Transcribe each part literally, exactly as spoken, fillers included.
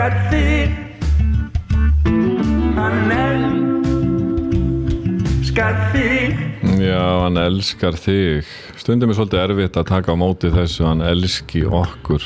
elskar þig. Hann elskar þig. Já, hann elskar þig. Stundum er svolítið erfitt að taka á móti þessu, hann elski okkur.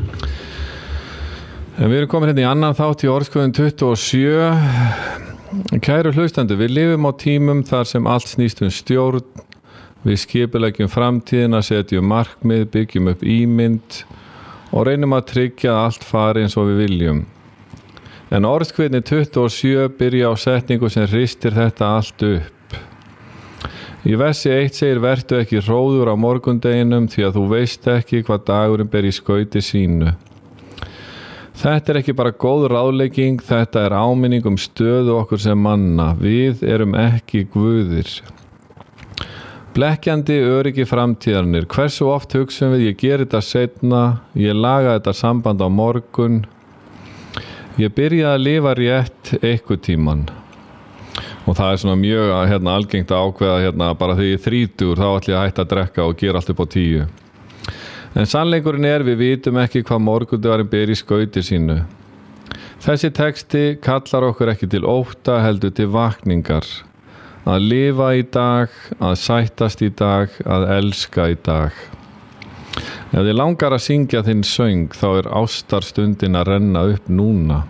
En við erum komin hérna í annan þátt í Orðskvöðin tuttugu og sjö. Kæru hlustendur, við lifum á tímum þar sem allt snýst um stjórn. Við skipuleggjum framtíðina, setjum markmið, byggjum upp ímynd og reynum að tryggja að allt fari eins og við viljum. En Orðskvöðin tuttugu og sjö byrja á setningu sem hristir þetta allt upp. Í versi eitt segir: vertu ekki hróður á morgundeginum því að þú veist ekki hvað dagurinn ber í skauti sínu. Þetta er ekki bara góð ráðlegging, þetta er áminning um stöðu okkur sem manna. Við erum ekki guðir. Blekkjandi öryggi framtíðarnir. Hversu oft hugsum við: ég geri þetta seinna, ég laga þetta samband á morgun. Ég byrja að lifa rétt einhvern tímann. Og það er svona mjög hérna, algengt að ákveða hérna, bara þegar ég er þrítugur þá ætla ég að hætta að drekka og gera allt upp á tíu. En sannleikurinn er við vitum ekki hvað morgundagurinn ber í skauti sínu. Þessi texti kallar okkur ekki til ótta heldur til vakningar. Að lifa í dag, að sættast í dag, að elska í dag. Ef þið langar að syngja þinn söng þá er ástarstundin að renna upp núna.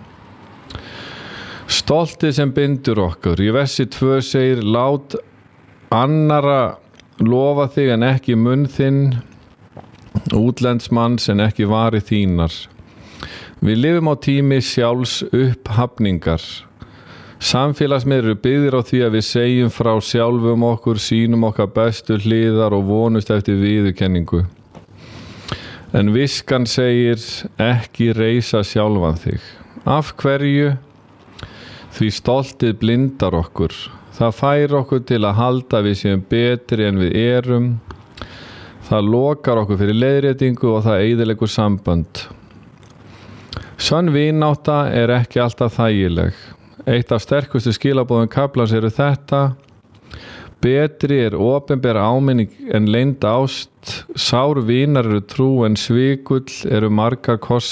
Stoltið sem bindur okkur. Í versi tvö segir: lát annara lofa þig en ekki munn þinn, útlendsmanns en ekki vari þínar. Við lifum á tími sjálfs upphafningar. Samfélagsmiðlar eru byggðir á því að við segjum frá sjálfum okkur, sýnum okkar bestu hliðar og vonumst eftir viðurkenningu. En viskan segir: ekki reisa sjálfan þig. Af hverju? Því stoltið blindar okkur. Það fær okkur til að halda við séum betri en við erum. Það lokar okkur fyrir leiðréttingu og það eyðileggur sambönd. Sönn vinátta er ekki alltaf þægileg. Eitt af sterkustu skilaboðum kaflans eru þetta: betri er opinber áminning en leynd ást, sár vinar eru trú en svikull eru margar kossar